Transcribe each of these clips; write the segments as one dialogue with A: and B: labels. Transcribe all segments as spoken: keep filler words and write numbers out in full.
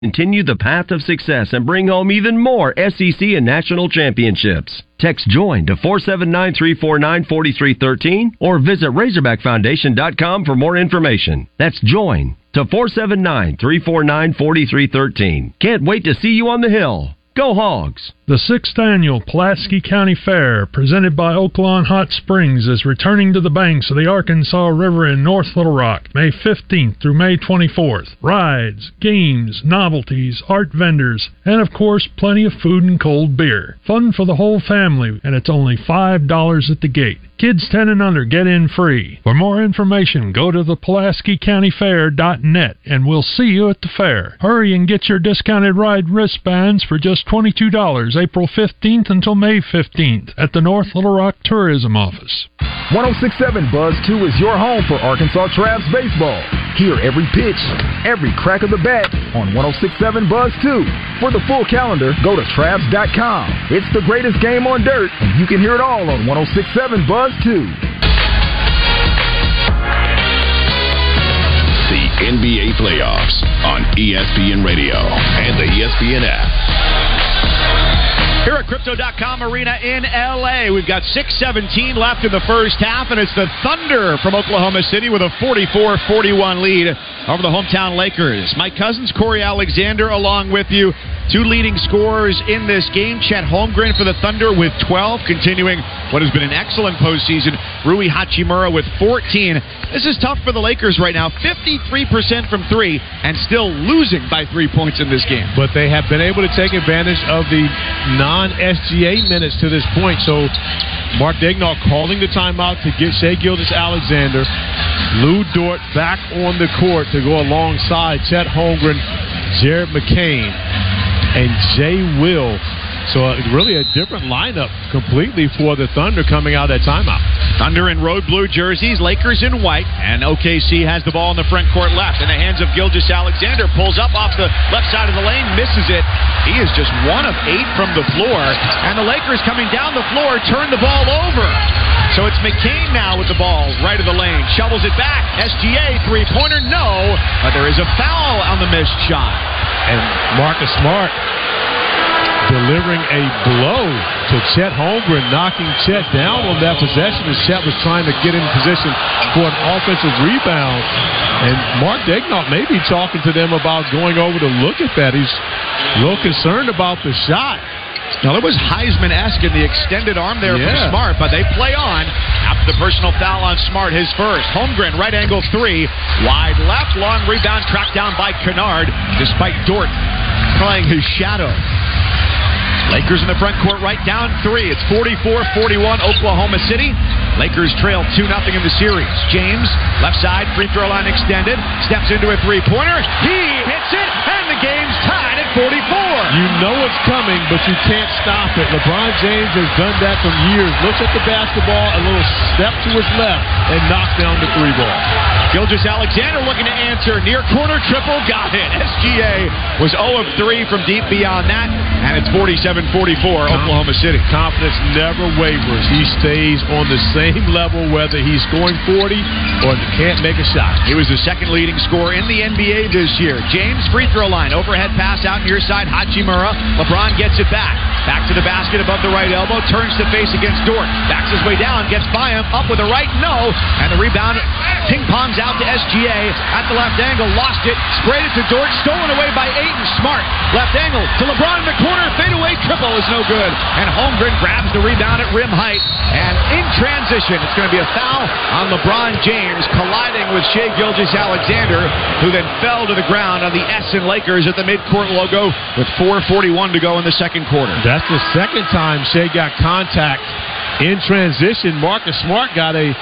A: Continue the path of success and bring home even more S E C and national championships. Text JOIN to four seven nine, three four nine, four three one three or visit Razorback Foundation dot com for more information. That's JOIN to four seven nine, three four nine, four three one three. Can't wait to see you on the Hill. Go Hogs!
B: The sixth Annual Pulaski County Fair, presented by Oaklawn Hot Springs, is returning to the banks of the Arkansas River in North Little Rock, May fifteenth through May twenty-fourth. Rides, games, novelties, art vendors, and of course, plenty of food and cold beer. Fun for the whole family, and it's only five dollars at the gate. Kids ten and under get in free. For more information, go to the Pulaski County Fair dot net, and we'll see you at the fair. Hurry and get your discounted ride wristbands for just twenty-two dollars, April fifteenth until May fifteenth at the North Little Rock Tourism Office.
C: one oh six point seven Buzz two is your home for Arkansas Travs baseball. Hear every pitch, every crack of the bat on one oh six point seven Buzz two. For the full calendar, go to Travs dot com. It's the greatest game on dirt, and you can hear it all on one oh six point seven Buzz two.
D: The N B A playoffs on E S P N Radio and the E S P N app.
E: Here at Crypto dot com Arena in L A, we've got six seventeen left in the first half, and it's the Thunder from Oklahoma City with a forty-four forty-one lead over the hometown Lakers. Mike Cousins, Corey Alexander along with you. Two leading scorers in this game. Chet Holmgren for the Thunder with twelve, continuing what has been an excellent postseason. Rui Hachimura with fourteen. This is tough for the Lakers right now. fifty-three percent from three and still losing by three points in this game.
F: But they have been able to take advantage of the non-S G A minutes to this point. So Mark Daigneault calling the timeout to get Shai Gilgeous-Alexander. Lou Dort back on the court to go alongside Chet Holmgren, Jared McCain, and Jay Will. So uh, really a different lineup completely for the Thunder coming out of that timeout.
E: Thunder in road blue jerseys, Lakers in white, and O K C has the ball in the front court left. In the hands of Gilgeous-Alexander, pulls up off the left side of the lane, misses it. He is just one of eight from the floor, and the Lakers coming down the floor turn the ball over. So it's McCain now with the ball right of the lane, shovels it back. S G A three-pointer, no, but there is a foul on the missed shot.
F: And Marcus Smart delivering a blow to Chet Holmgren, knocking Chet down on that possession as Chet was trying to get in position for an offensive rebound. And Mark Daigneault may be talking to them about going over to look at that. He's a little concerned about the shot.
E: Now, it was Heisman-esque in the extended arm there
F: yeah.
E: from Smart, but they play on after the personal foul on Smart, his first. Holmgren, right angle three, wide left, long rebound tracked down by Kennard, despite Dort playing his shadow. Lakers in the front court right down three. It's forty-four forty-one Oklahoma City. Lakers trail two nothing in the series. James, left side, free throw line extended, steps into a three-pointer. He hits it, and the game's tied at forty-four.
F: You know it's coming, but you can't stop it. LeBron James has done that for years. Looks at the basketball, a little step to his left, and knocks down the three ball.
E: Gilgeous-Alexander looking to answer. Near corner triple, got it. S G A was zero of three from deep beyond that, and it's forty-seven forty-four Oklahoma City.
F: Confidence never wavers. He stays on the same level whether he's scoring forty or can't make a shot.
E: He was the second leading scorer in the N B A this year. James, free throw line, overhead pass out near side, Hachimura. LeBron gets it back. Back to the basket above the right elbow, turns to face against Dort. Backs his way down, gets by him, up with a right, no. And the rebound ping-pongs out to S G A at the left angle, lost it, sprayed it to Dort, stolen away by Ayton. Smart, left angle to LeBron in the corner, fadeaway triple is no good. And Holmgren grabs the rebound at rim height. And in transition, it's going to be a foul on LeBron James, colliding with Shai Gilgeous-Alexander, who then fell to the ground on the S in Lakers at the midcourt logo with four forty-one to go in the second quarter.
F: That's the second time Shai got contact in transition. Marcus Smart got a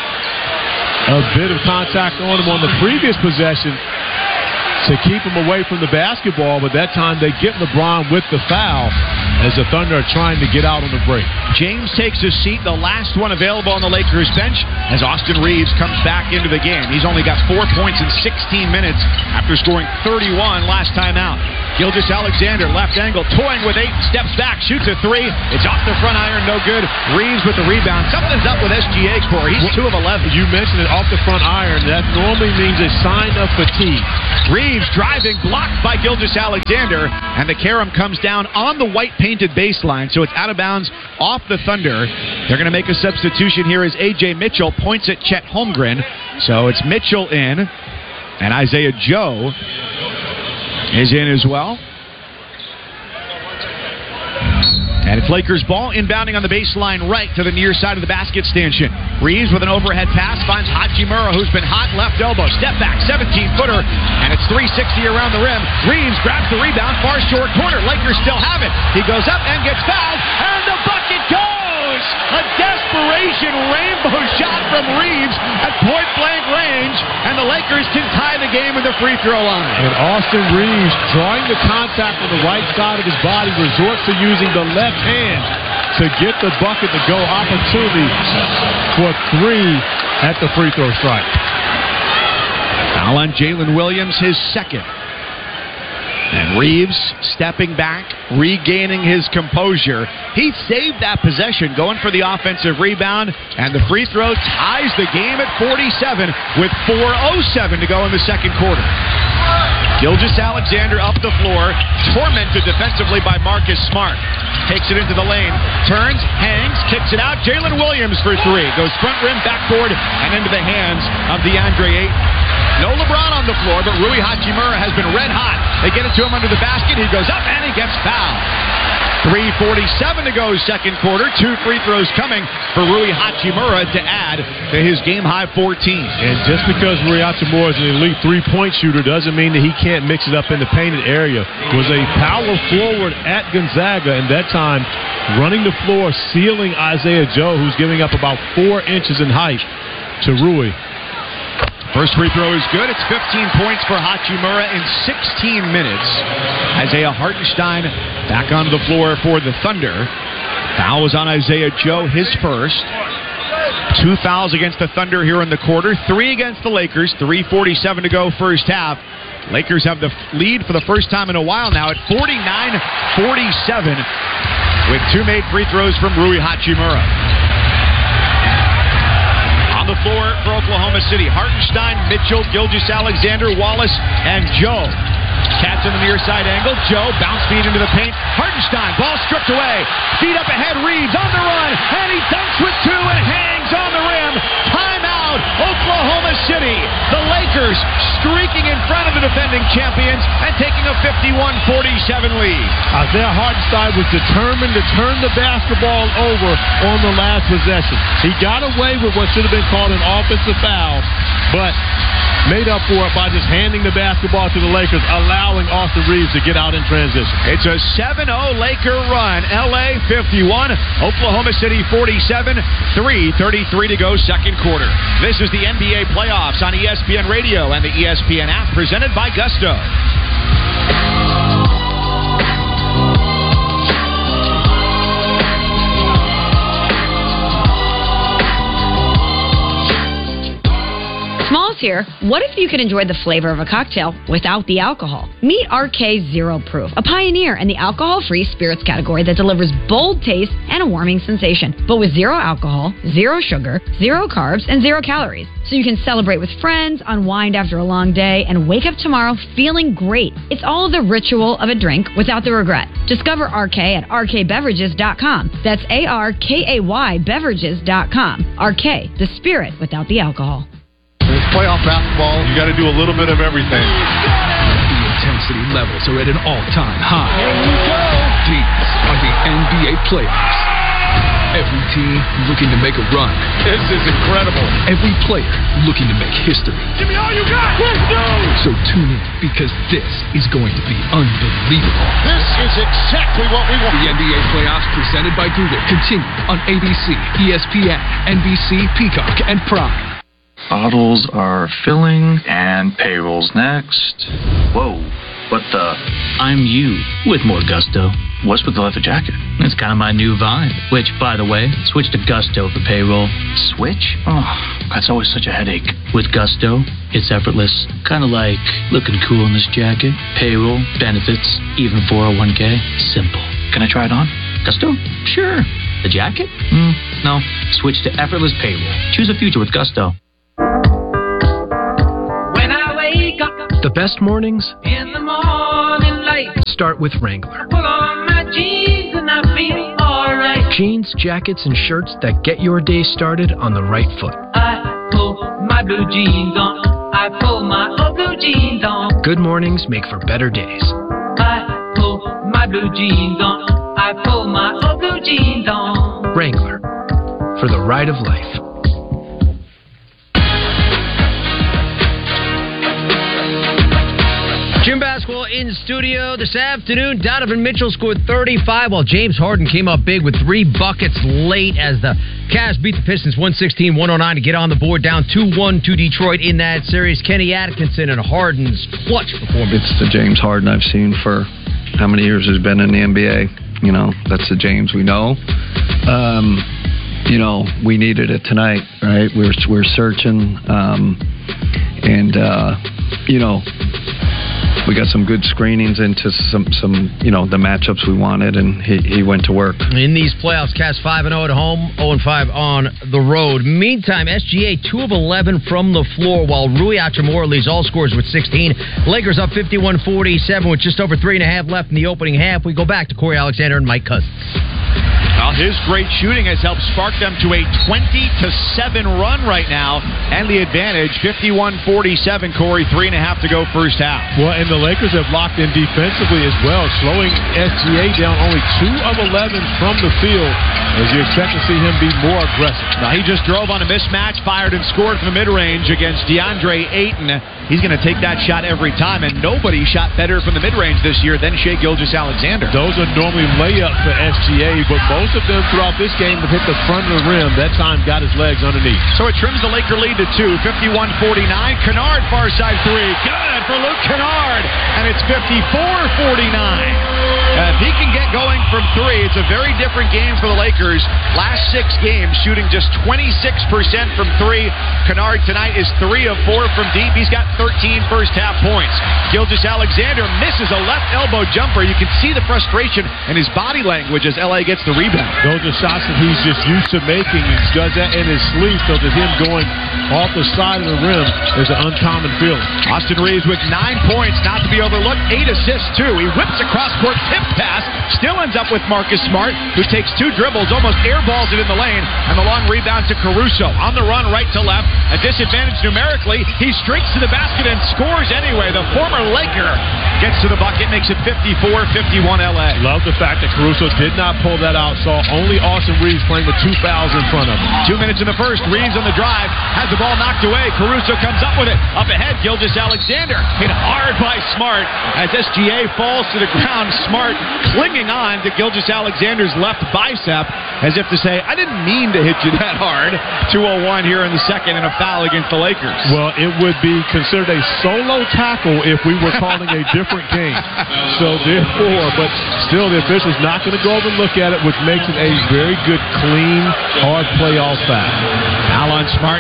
F: a bit of contact on him on the previous possession to keep him away from the basketball, but that time they get LeBron with the foul as the Thunder are trying to get out on the break.
E: James takes his seat, the last one available on the Lakers bench, as Austin Reeves comes back into the game. He's only got four points in sixteen minutes after scoring thirty-one last time out. Gilgeous-Alexander, left angle, toying with eight, steps back, shoots a three. It's off the front iron, no good. Reeves with the rebound. Something's up with S G A, Corey. He's two of eleven.
F: You mentioned it off the front iron. That normally means a sign of fatigue.
E: Reeves driving, blocked by Gilgeous-Alexander, and the carom comes down on the white-painted baseline, so it's out of bounds off the Thunder. They're going to make a substitution here as A J Mitchell points at Chet Holmgren. So it's Mitchell in, and Isaiah Joe is in as well. And it's Lakers ball inbounding on the baseline right to the near side of the basket stanchion. Reeves with an overhead pass finds Hachimura, who's been hot left elbow. Step back, seventeen-footer, and it's three sixty around the rim. Reeves grabs the rebound, far short corner. Lakers still have it. He goes up and gets fouled, and the bucket goes! A desperation rainbow shot from Reeves at point-blank range, and the Lakers can tie the game with the free throw line.
F: And Austin Reeves, drawing the contact on the right side of his body, resorts to using the left hand to get the bucket to go. Opportunity for three at the free throw strike.
E: Foul on Jalen Williams, his second. And Reeves stepping back, regaining his composure. He saved that possession, going for the offensive rebound, and the free throw ties the game at forty-seven with four oh seven to go in the second quarter. Gilgeous-Alexander up the floor, tormented defensively by Marcus Smart. Takes it into the lane, turns, hangs, kicks it out. Jalen Williams for three. Goes front rim, backboard, and into the hands of DeAndre Ayton. No LeBron on the floor, but Rui Hachimura has been red hot. They get it to him under the basket. He goes up, and he gets fouled. three forty-seven to go second quarter. Two free throws coming for Rui Hachimura to add to his game-high fourteen.
F: And just because Rui Hachimura is an elite three-point shooter doesn't mean that he can't mix it up in the painted area. Was a power forward at Gonzaga, and that time running the floor, sealing Isaiah Joe, who's giving up about four inches in height to Rui.
E: First free throw is good. It's fifteen points for Hachimura in sixteen minutes. Isaiah Hartenstein back onto the floor for the Thunder. Foul was on Isaiah Joe, his first. Two fouls against the Thunder here in the quarter. Three against the Lakers. three forty-seven to go first half. Lakers have the lead for the first time in a while now at forty-nine forty-seven with two made free throws from Rui Hachimura. On the floor for Oklahoma City, Hartenstein, Mitchell, Gilgeous-Alexander, Wallace, and Joe. Cats in the near side angle. Joe, bounce feed into the paint. Hartenstein, ball stripped away. Feet up ahead, Reeves on the run, and he dunks with two and hangs on the rim. Timeout, Oklahoma City. The Lakers streaking in front of the defending champions and taking a fifty-one forty-seven lead.
F: Isaiah Hartenstein was determined to turn the basketball over on the last possession. He got away with what should have been called an offensive foul, but made up for it by just handing the basketball to the Lakers, allowing Austin Reeves to get out in transition.
E: It's a seven oh Laker run. L A fifty-one, Oklahoma City forty-seven, three thirty-three to go second quarter. This is the N B A playoffs on E S P N Radio and the E S P N app, presented by Gusto.
G: Smalls here. What if you could enjoy the flavor of a cocktail without the alcohol? Meet R K Zero Proof, a pioneer in the alcohol-free spirits category that delivers bold taste and a warming sensation, but with zero alcohol, zero sugar, zero carbs, and zero calories. So you can celebrate with friends, unwind after a long day, and wake up tomorrow feeling great. It's all the ritual of a drink without the regret. Discover R K at R K beverages dot com. That's A R K A Y beverages dot com. R K, the spirit without the alcohol.
H: It's playoff basketball. You got to do a little bit of everything.
I: The intensity levels are at an all-time high. These are the N B A playoffs. Every team looking to make a run.
H: This is incredible.
I: Every player looking to make history.
H: Give me all you got. Let's go.
I: So tune in, because this is going to be unbelievable.
H: This is exactly what we want.
I: The N B A playoffs presented by Google continue on A B C, E S P N, N B C, Peacock, and Prime.
J: Bottles are filling, and payroll's next. Whoa, what the?
K: I'm you with more Gusto.
J: What's with the leather jacket?
K: It's kind of my new vibe. Which, by the way, switch to Gusto for payroll.
J: Switch? Oh, that's always such a headache.
K: With Gusto, it's effortless. Kind of like looking cool in this jacket. Payroll, benefits, even four oh one k. Simple.
J: Can I try it on?
K: Gusto? Sure. The jacket? Mm, no. Switch to effortless payroll. Choose a future with Gusto.
L: When I wake up The best mornings
M: in the morning light
L: start with Wrangler.
M: Put on my jeans and I feel alright.
L: Jeans, jackets, and shirts that get your day started on the right foot.
M: I pull my blue jeans on. I pull my old blue jeans on.
L: Good mornings make for better days.
M: I pull my blue jeans on. I pull my old blue jeans on.
L: Wrangler, for the ride of life.
N: Gym basketball in studio this afternoon. Donovan Mitchell scored thirty-five, while James Harden came up big with three buckets late as the Cavs beat the Pistons one sixteen one oh nine to get on the board, down two one to Detroit in that series. Kenny Atkinson and Harden's clutch performance.
O: It's the James Harden I've seen for how many years he's been in the N B A. You know, that's the James we know. Um, you know, we needed it tonight, right? We were, we were searching, um, and, uh, you know, we got some good screenings into some, some, you know, the matchups we wanted, and he, he went to work.
N: In these playoffs, Cavs five and oh at home, oh and five on the road. Meantime, S G A two of eleven from the floor, while Rui Hachimura leads all scorers with sixteen. Lakers up fifty-one forty-seven with just over three and a half left in the opening half. We go back to Corey Alexander and Mike Cousins.
E: Well, his great shooting has helped spark them to a twenty to seven run right now, and the advantage fifty-one forty-seven. Corey, three and a half to go first half.
F: Well, and the Lakers have locked in defensively as well, slowing S G A down only two of eleven from the field, as you expect to see him be more aggressive.
E: Now, he just drove on a mismatch, fired and scored from the mid-range against DeAndre Ayton. He's going to take that shot every time, and nobody shot better from the mid-range this year than Shai Gilgeous-Alexander.
F: Those are normally layups for S G A, but most of them throughout this game have hit the front of the rim. That time got his legs underneath.
E: So it trims the Laker lead to two, fifty-one forty-nine. Kennard, far side three. Good for Luke Kennard, and it's fifty-four forty-nine. Uh, if he can get going from three, it's a very different game for the Lakers. Last six games, shooting just twenty-six percent from three. Kennard tonight is three of four from deep. He's got thirteen first-half points. Gilgeous-Alexander misses a left elbow jumper. You can see the frustration in his body language as L A gets the rebound.
F: Those are shots that he's just used to making. He does that in his sleep, so that him going off the side of the rim is an uncommon feeling.
E: Austin Reeves with nine points, not to be overlooked. Eight assists, too. He whips across court, tip pass, still ends up with Marcus Smart, who takes two dribbles, almost airballs it in the lane, and the long rebound to Caruso. On the run, right to left, a disadvantage numerically. He streaks to the basket and scores anyway. The former Laker gets to the bucket, makes it fifty-four fifty-one L A.
F: Love the fact that Caruso did not pull that out. Saw only Austin Reeves playing with two fouls in front of him.
E: Two minutes in the first. Reeves on the drive, has the ball knocked away. Caruso comes up with it. Up ahead, Gilgeous-Alexander hit hard by Smart as S G A falls to the ground. Smart clinging on to Gilgeous-Alexander's left bicep as if to say, I didn't mean to hit you that hard. two oh one here in the second and a foul against the Lakers.
F: Well, it would be considered a solo tackle if we were calling a different game. So therefore, but still the official's not going to go over and look at it, which makes it a very good, clean, hard playoff foul.
E: Foul on Smart.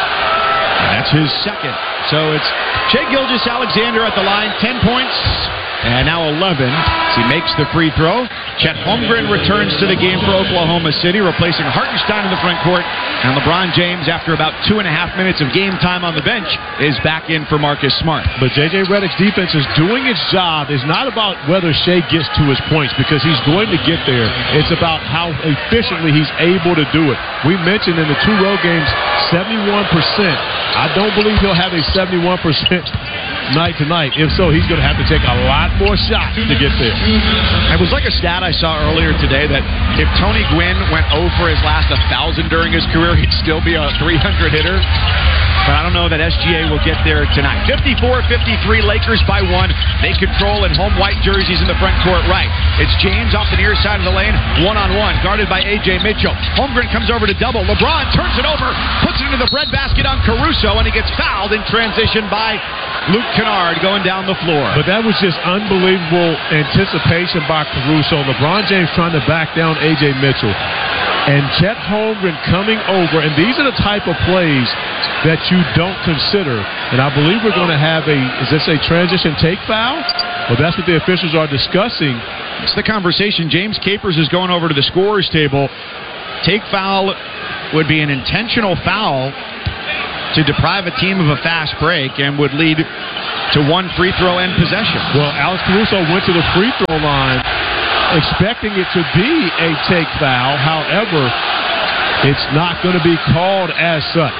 E: That's his second. So it's Shai Gilgeous-Alexander at the line, ten points. And now eleven as he makes the free throw. Chet Holmgren returns to the game for Oklahoma City, replacing Hartenstein in the front court. And LeBron James, after about two and a half minutes of game time on the bench, is back in for Marcus Smart.
F: But J J Redick's defense is doing its job. It's not about whether Shai gets to his points, because he's going to get there. It's about how efficiently he's able to do it. We mentioned in the two road games, seventy-one percent. I don't believe he'll have a seventy-one percent night tonight. If so, he's going to have to take a lot more shots to get there.
E: It was like a stat I saw earlier today that if Tony Gwynn went oh for his last one thousand during his career, he'd still be a three hundred hitter. But I don't know that S G A will get there tonight. fifty-four fifty-three, Lakers by one. They control in home white jerseys in the front court right. It's James off the near side of the lane, one-on-one, guarded by A J Mitchell. Holmgren comes over to double. LeBron turns it over, puts it into the breadbasket on Caruso, and he gets fouled in transition by Luke Kennard going down the floor.
F: But that was just unbelievable anticipation by Caruso. LeBron James trying to back down A J Mitchell. And Chet Holmgren coming over, and these are the type of plays that you don't consider. And I believe we're going to have a, is this a transition take foul? Well, that's what the officials are discussing.
E: It's the conversation. James Capers is going over to the scorer's table. Take foul would be an intentional foul to deprive a team of a fast break and would lead to one free throw and possession.
F: Well, Alex Caruso went to the free throw line expecting it to be a take foul. However, it's not going to be called as such.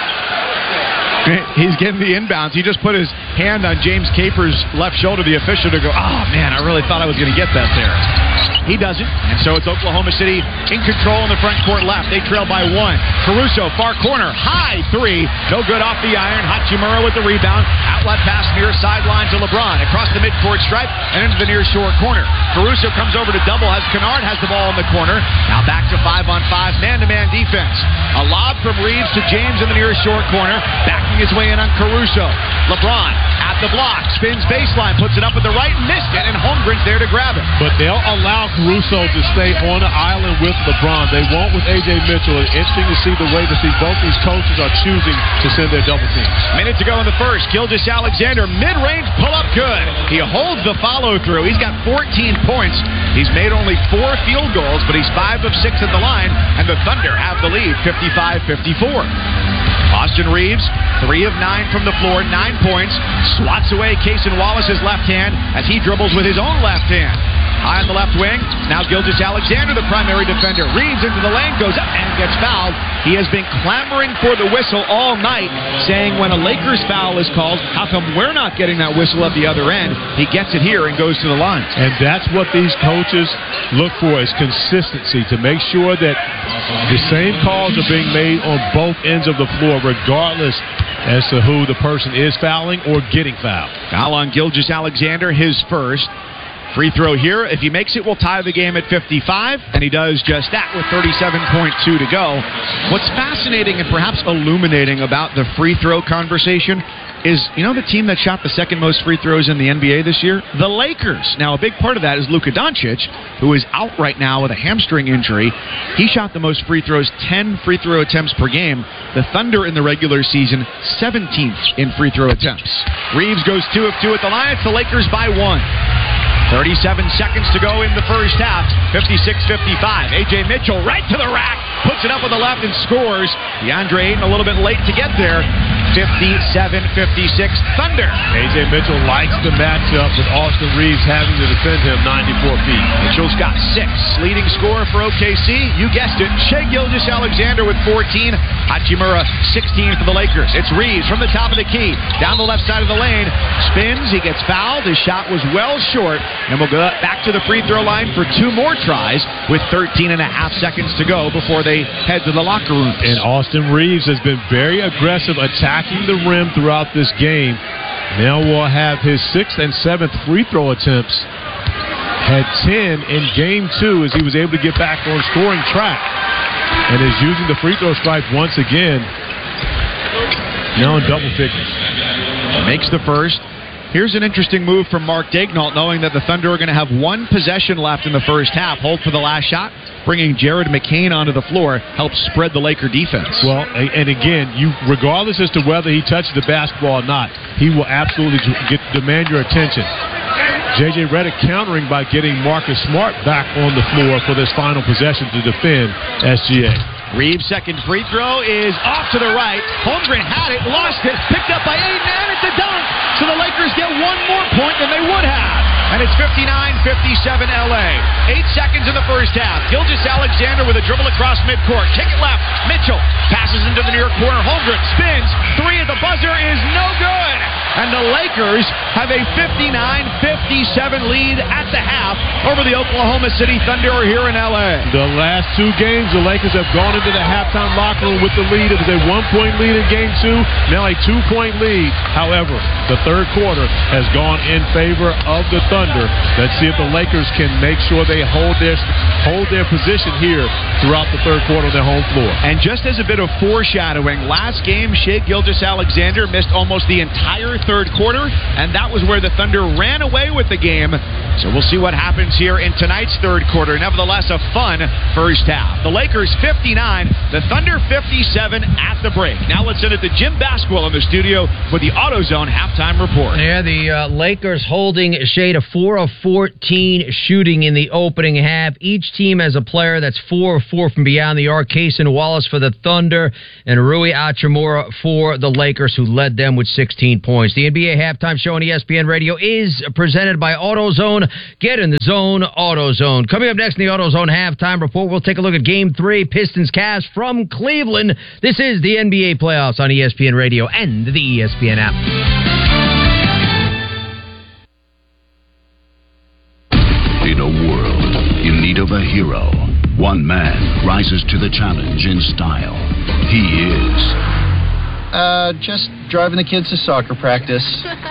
E: He's getting the inbounds. He just put his hand on James Capers' left shoulder, the official, to go, oh, man, I really thought I was going to get that there. He doesn't, and so it's Oklahoma City in control in the front court left. They trail by one. Caruso, far corner, high three. No good off the iron. Hachimura with the rebound. Outlet pass near sideline to LeBron. Across the midcourt stripe and into the near shore corner. Caruso comes over to double as Kennard has the ball in the corner. Now back to five on five, man-to-man defense. A lob from Reeves to James in the near shore corner. Backing his way in on Caruso. LeBron at the block. Spins baseline. Puts it up at the right. Missed it, and Holmgren's there to grab it.
F: But they'll allow Caruso to stay on the island with LeBron. They won't with A J Mitchell. It's interesting to see the way that these, both these coaches are choosing to send their double teams.
E: Minute to go in the first. Gilgeous-Alexander, mid-range pull-up good. He holds the follow-through. He's got fourteen points. He's made only four field goals, but he's five of six at the line, and the Thunder have the lead, fifty-five fifty-four. Austin Reeves, three of nine from the floor, nine points. Swats away Cason Wallace's left hand as he dribbles with his own left hand. High on the left wing. Now Gilgeous-Alexander, the primary defender. Reeves into the lane, goes up and gets fouled. He has been clamoring for the whistle all night, saying when a Lakers foul is called, how come we're not getting that whistle at the other end? He gets it here and goes to the line.
F: And that's what these coaches look for, is consistency, to make sure that the same calls are being made on both ends of the floor, regardless as to who the person is fouling or getting fouled.
E: Foul on Gilgeous-Alexander, his first. Free throw here. If he makes it, we'll tie the game at fifty-five, and he does just that with thirty-seven point two to go. What's fascinating and perhaps illuminating about the free throw conversation is, you know, the team that shot the second most free throws in the N B A this year? The Lakers. Now, a big part of that is Luka Doncic, who is out right now with a hamstring injury. He shot the most free throws, ten free throw attempts per game. The Thunder in the regular season, seventeenth in free throw attempts. Reeves goes two of two at the line. It's the Lakers by one. thirty-seven seconds to go in the first half. fifty-six fifty-five. A J Mitchell right to the rack. Puts it up with the left and scores. DeAndre Ayton a little bit late to get there. fifty-seven fifty-six Thunder.
F: A J Mitchell likes the matchup with Austin Reeves having to defend him ninety-four feet.
E: Mitchell's got six. Leading scorer for O K C, you guessed it, Shai Gilgeous-Alexander with fourteen. Hachimura, sixteen for the Lakers. It's Reeves from the top of the key. Down the left side of the lane. Spins. He gets fouled. His shot was well short. And we'll go back to the free throw line for two more tries with thirteen and a half seconds to go before they head to the locker room.
F: And Austin Reeves has been very aggressive attacking the rim throughout this game. Now we'll have his sixth and seventh free throw attempts. Had ten in game two as he was able to get back on scoring track. And is using the free throw stripe once again. Now in double figures.
E: Makes the first. Here's an interesting move from Mark Daignault, knowing that the Thunder are going to have one possession left in the first half. Hold for the last shot. Bringing Jared McCain onto the floor helps spread the Laker defense.
F: Well, and again, you regardless as to whether he touches the basketball or not, he will absolutely get, demand your attention. J J Redick countering by getting Marcus Smart back on the floor for this final possession to defend S G A.
E: Reeves' second free throw is off to the right. Holmgren had it, lost it, picked up by Ayton, and it's a dunk. So the Lakers get one more point than they would have. And it's fifty-nine fifty-seven L A. Eight seconds in the first half. Gilgeous-Alexander with a dribble across midcourt. Kick it left. Mitchell passes into the near corner. Holmgren spins. Three at the buzzer is no good. And the Lakers have a fifty-nine fifty-seven lead at the half over the Oklahoma City Thunder here in L A.
F: The last two games, the Lakers have gone into the halftime locker room with the lead. It was a one-point lead in game two, now a two-point lead. However, the third quarter has gone in favor of the Thunder. Let's see if the Lakers can make sure they hold their hold their position here throughout the third quarter on their home floor.
E: And just as a bit of foreshadowing, last game, Shai Gilgeous-Alexander missed almost the entire third quarter, and that was where the Thunder ran away with the game. So we'll see what happens here in tonight's third quarter. Nevertheless, a fun first half. The Lakers fifty-nine, the Thunder fifty-seven at the break. Now let's send it to Jim Basquil in the studio with the AutoZone halftime report.
N: Yeah, the uh, Lakers holding Shai to four of fourteen shooting in the opening half. Each team has a player that's four of four from beyond the arc. Cason Wallace for the Thunder and Rui Hachimura for the Lakers, who led them with sixteen points. points. The N B A halftime show on E S P N Radio is presented by AutoZone. Get in the zone, AutoZone. Coming up next in the AutoZone halftime report, we'll take a look at Game three, Pistons Cavs from Cleveland. This is the N B A playoffs on E S P N Radio and the E S P N app.
D: In a world in need of a hero, one man rises to the challenge in style. He is...
P: Uh, just driving the kids to soccer practice.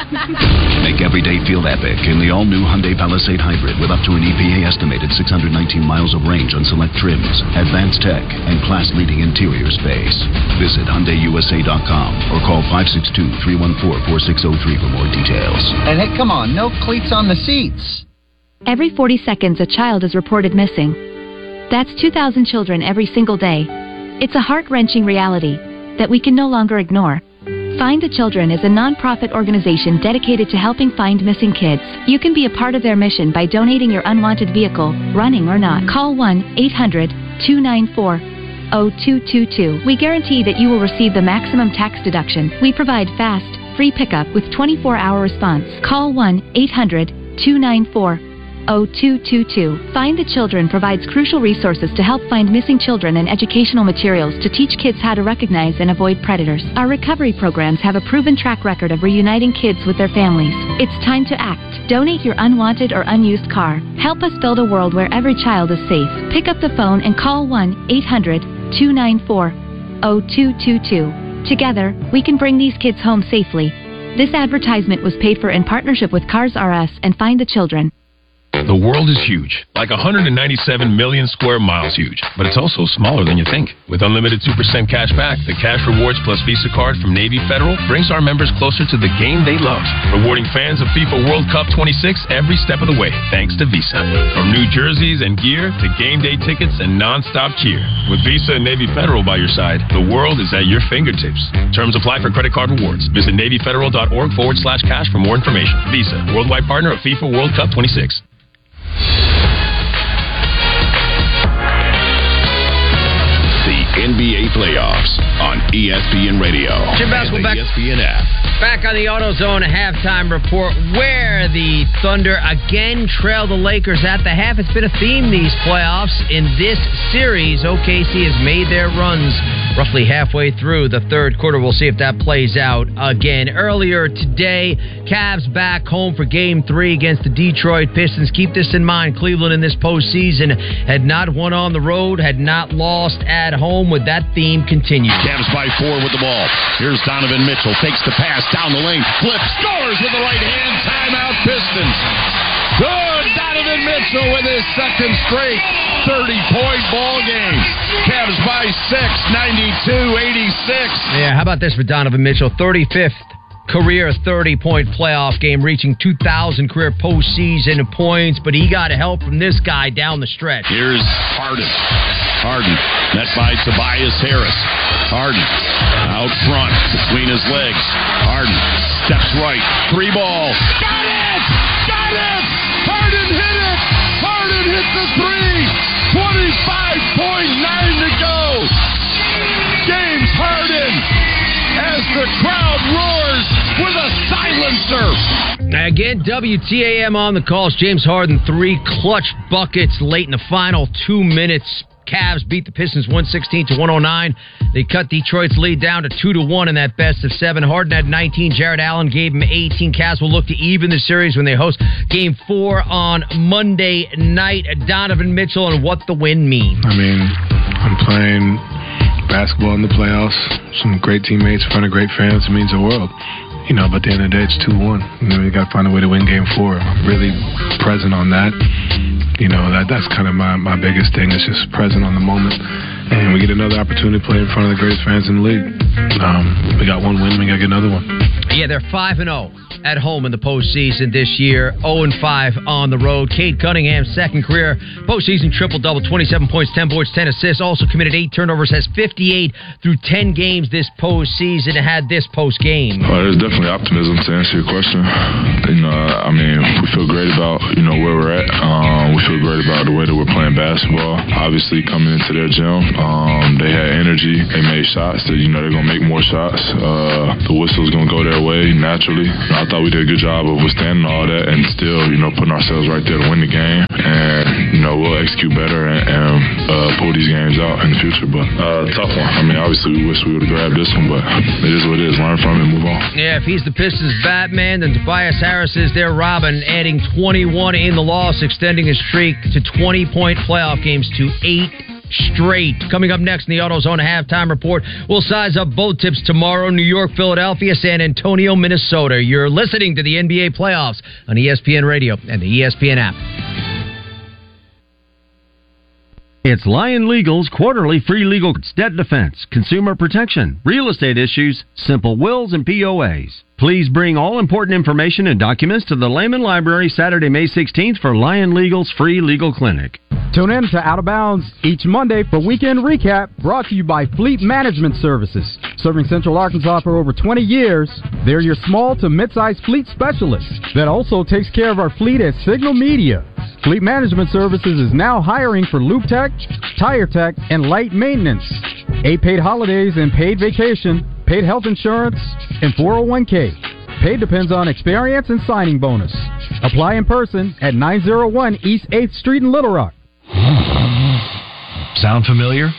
D: Make every day feel epic in the all-new Hyundai Palisade Hybrid with up to an E P A-estimated six hundred nineteen miles of range on select trims, advanced tech, and class-leading interior space. Visit Hyundai U S A dot com or call five six two, three one four, four six zero three for more details.
P: And hey, come on, no cleats on the seats.
Q: Every forty seconds, a child is reported missing. That's two thousand children every single day. It's a heart-wrenching reality that we can no longer ignore. Find the Children is a non-profit organization dedicated to helping find missing kids. You can be a part of their mission by donating your unwanted vehicle, running or not. Call one eight hundred, two nine four, zero two two two. We guarantee that you will receive the maximum tax deduction. We provide fast, free pickup with twenty-four hour response. Call one eight hundred, two nine four, zero two two two. Find the Children provides crucial resources to help find missing children and educational materials to teach kids how to recognize and avoid predators. Our recovery programs have a proven track record of reuniting kids with their families. It's time to act. Donate your unwanted or unused car. Help us build a world where every child is safe. Pick up the phone and call one eight hundred, two nine four, zero two two two. Together, we can bring these kids home safely. This advertisement was paid for in partnership with Cars R Us and Find the Children.
R: The world is huge, like one hundred ninety-seven million square miles huge, but it's also smaller than you think. With unlimited two percent cash back, the Cash Rewards Plus Visa card from Navy Federal brings our members closer to the game they love, rewarding fans of FIFA World Cup twenty-six every step of the way, thanks to Visa. From new jerseys and gear to game day tickets and non-stop cheer. With Visa and Navy Federal by your side, the world is at your fingertips. Terms apply for credit card rewards. Visit NavyFederal.org forward slash cash for more information. Visa, worldwide partner of FIFA World Cup twenty-six.
D: The N B A playoffs on E S P N Radio
N: Jim Basketball
D: and the
N: back,
D: E S P N app.
N: Back on the AutoZone halftime report, where the Thunder again trail the Lakers at the half. It's been a theme these playoffs. In this series, O K C has made their runs roughly halfway through the third quarter. We'll see if that plays out again. Earlier today, Cavs back home for Game three against the Detroit Pistons. Keep this in mind, Cleveland in this postseason had not won on the road, had not lost at home. With that theme continued.
D: Cavs by four with the ball. Here's Donovan Mitchell, takes the pass down the lane, flips, scores with the right hand. Timeout Pistons. Good, Donovan Mitchell with his second straight thirty-point ball game. Cavs by six, ninety-two eighty-six.
N: Yeah, how about this for Donovan Mitchell? thirty-fifth career thirty-point playoff game, reaching two thousand career postseason points, but he got help from this guy down the stretch.
D: Here's Harden. Harden, met by Tobias Harris. Harden, out front, between his legs. Harden, steps right, three ball. Got it! Got it! Harden hit it! Harden hit the three! twenty-five point nine to go! James Harden, as the crowd roars with a silencer.
N: Again, W T A M on the calls. James Harden, three clutch buckets late in the final two minutes. Cavs beat the Pistons one sixteen to one oh nine. They cut Detroit's lead down to two to one in that best of seven. Harden had nineteen. Jared Allen gave him eighteen. Cavs will look to even the series when they host Game four on Monday night. Donovan Mitchell and what the win means.
S: I mean, I'm playing basketball in the playoffs. Some great teammates in front of great fans. It means the world. You know, but at the end of the day, it's two one. You know, you got to find a way to win Game four. I'm really present on that. You know, that that's kind of my, my biggest thing. It's just present on the moment. And we get another opportunity to play in front of the greatest fans in the league. Um, we got one win, we got to get another one.
N: Yeah, they're five and oh at home in the postseason this year. oh and five on the road. Cade Cunningham's second career postseason triple-double, twenty-seven points, ten boards, ten assists. Also committed eight turnovers, has fifty-eight through ten games this postseason. Had this post-game.
T: Uh, there's definitely optimism to answer your question. You know, I mean, we feel great about, you know, where we're at. Um, we feel great about the way that we're playing basketball. Obviously, coming into their gym, um, they had energy. They made shots that, you know, they're going to make more shots. Uh, the whistle's going to go their way naturally. I thought we did a good job of withstanding all that and still, you know, putting ourselves right there to win the game. And, you know, we'll execute better and, and uh, pull these games out in the future. But uh, tough one. I mean, obviously, we wish we would have grabbed this one, but it is what it is. Learn from it and move on.
N: Yeah, if he's the Pistons Batman, then Tobias Harris is their Robin, adding twenty-one in the loss, extending his streak to twenty-point playoff games to eight straight. Coming up next in the AutoZone halftime report, we'll size up boat tips tomorrow. New York, Philadelphia, San Antonio, Minnesota. You're listening to the N B A playoffs on E S P N Radio and the E S P N app.
A: It's Lion Legal's quarterly free legal debt defense, consumer protection, real estate issues, simple wills, and P O As. Please bring all important information and documents to the Lehman Library Saturday, May sixteenth for Lion Legal's free legal clinic.
U: Tune in to Out of Bounds each Monday for Weekend Recap, brought to you by Fleet Management Services. Serving Central Arkansas for over twenty years, they're your small to mid-sized fleet specialist that also takes care of our fleet at Signal Media. Fleet Management Services is now hiring for Loop Tech, Tire Tech, and Light Maintenance. Eight paid holidays and paid vacation, paid health insurance, and four oh one k. Pay depends on experience and signing bonus. Apply in person at nine oh one East eighth Street in Little Rock.
V: Sound familiar?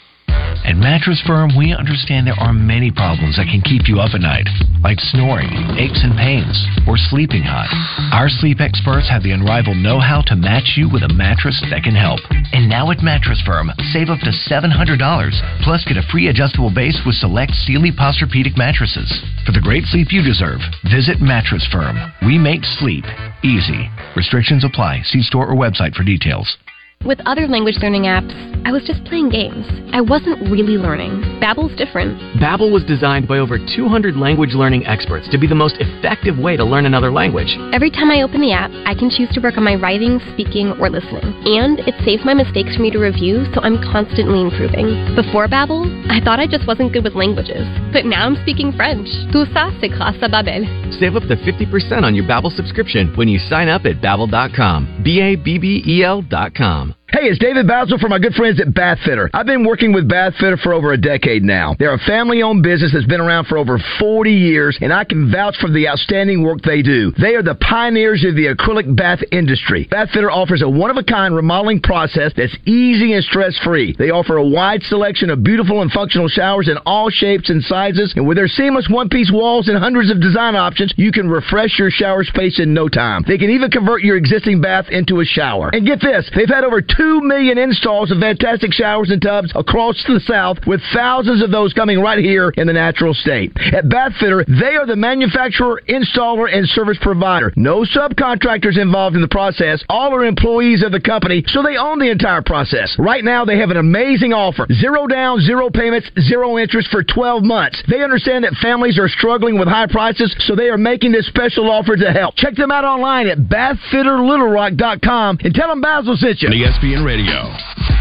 V: At Mattress Firm, we understand there are many problems that can keep you up at night, like snoring, aches and pains, or sleeping hot. Our sleep experts have the unrivaled know-how to match you with a mattress that can help. And now at Mattress Firm, save up to seven hundred dollars, plus get a free adjustable base with select Sealy Posturepedic mattresses. For the great sleep you deserve, visit Mattress Firm. We make sleep easy. Restrictions apply. See store or website for details.
W: With other language learning apps, I was just playing games. I wasn't really learning. Babbel's different.
X: Babbel was designed by over two hundred language learning experts to be the most effective way to learn another language.
W: Every time I open the app, I can choose to work on my writing, speaking, or listening. And it saves my mistakes for me to review, so I'm constantly improving. Before Babbel, I thought I just wasn't good with languages. But now I'm speaking French. Tout ça, c'est grâce à Babbel.
X: Save up to fifty percent on your Babbel subscription when you sign up at Babbel dot com. B A B B E L dot com.
Y: Hey, it's David Basil from my good friends at Bath Fitter. I've been working with Bath Fitter for over a decade now. They're a family-owned business that's been around for over forty years, and I can vouch for the outstanding work they do. They are the pioneers of the acrylic bath industry. Bath Fitter offers a one-of-a-kind remodeling process that's easy and stress-free. They offer a wide selection of beautiful and functional showers in all shapes and sizes, and with their seamless one-piece walls and hundreds of design options, you can refresh your shower space in no time. They can even convert your existing bath into a shower. And get this, they've had over two million installs of fantastic showers and tubs across the South, with thousands of those coming right here in the natural state. At Bath Fitter, they are the manufacturer, installer, and service provider. No subcontractors involved in the process. All are employees of the company, so they own the entire process. Right now, they have an amazing offer. Zero down, zero payments, zero interest for twelve months. They understand that families are struggling with high prices, so they are making this special offer to help. Check them out online at bath fitter little rock dot com and tell them Basil sent you.
D: E S P N Radio.